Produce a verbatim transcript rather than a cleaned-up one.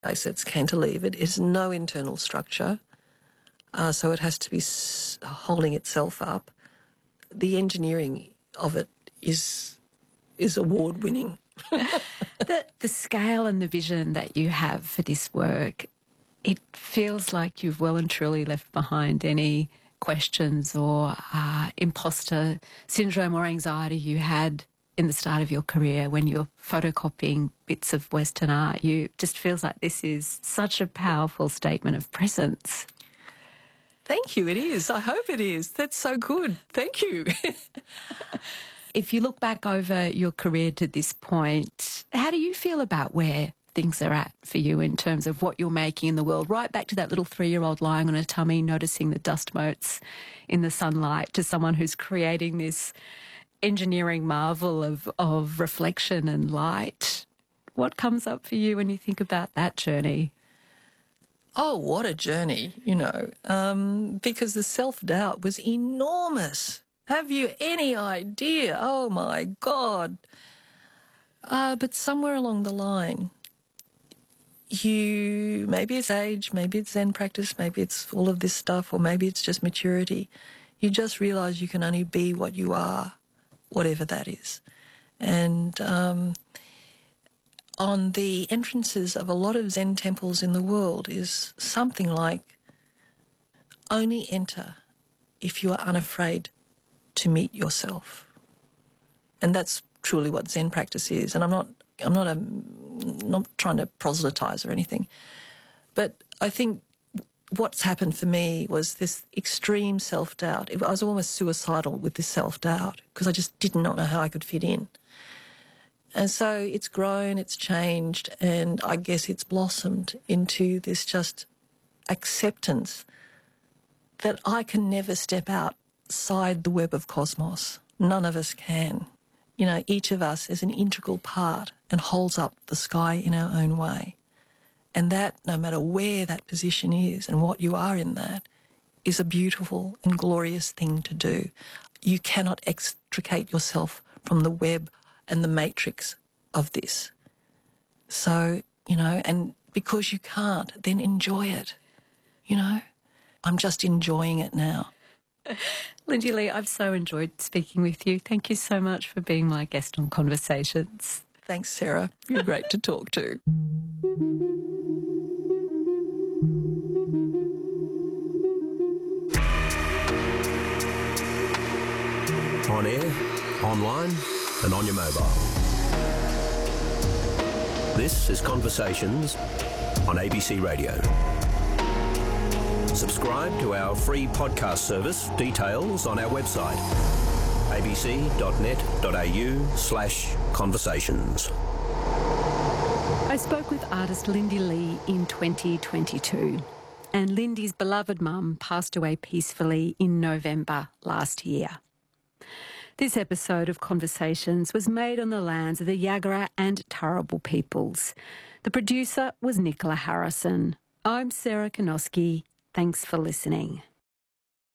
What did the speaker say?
It's cantilevered. It's no internal structure, uh, so it has to be s- holding itself up. The engineering of it is is award-winning. the, the scale and the vision that you have for this work, it feels like you've well and truly left behind any questions or uh, imposter syndrome or anxiety you had in the start of your career when you're photocopying bits of Western art. You just feels like this is such a powerful statement of presence. Thank you, it is. I hope it is. That's so good. Thank you. If you look back over your career to this point, how do you feel about where things are at for you in terms of what you're making in the world, right back to that little three-year-old lying on a tummy noticing the dust motes in the sunlight, to someone who's creating this engineering marvel of, of reflection and light? What comes up for you when you think about that journey? Oh, what a journey, you know, um, because the self-doubt was enormous. Have you any idea? Oh, my God. Uh, but somewhere along the line, you, maybe it's age, maybe it's Zen practice, maybe it's all of this stuff, or maybe it's just maturity. You just realise you can only be what you are, whatever that is. And um, on the entrances of a lot of Zen temples in the world is something like, only enter if you are unafraid to meet yourself. And that's truly what Zen practice is. And I'm not, I'm not, a, not trying to proselytise or anything, but I think what's happened for me was this extreme self-doubt. I was almost suicidal with this self-doubt because I just did not know how I could fit in. And so it's grown, it's changed, and I guess it's blossomed into this just acceptance that I can never step outside the web of cosmos. None of us can. You know, each of us is an integral part and holds up the sky in our own way. And that, no matter where that position is and what you are in that, is a beautiful and glorious thing to do. You cannot extricate yourself from the web and the matrix of this. So, you know, and because you can't, then enjoy it, you know. I'm just enjoying it now. Lindy Lee, I've so enjoyed speaking with you. Thank you so much for being my guest on Conversations. Thanks, Sarah. You're great to talk to. On air, online, and on your mobile. This is Conversations on A B C Radio. Subscribe to our free podcast service. Details on our website, abc.net.au slash conversations. I spoke with artist Lindy Lee in twenty twenty-two, and Lindy's beloved mum passed away peacefully in November last year. This episode of Conversations was made on the lands of the Yagara and Turrbal peoples. The producer was Nicola Harrison. I'm Sarah Konoski. Thanks for listening.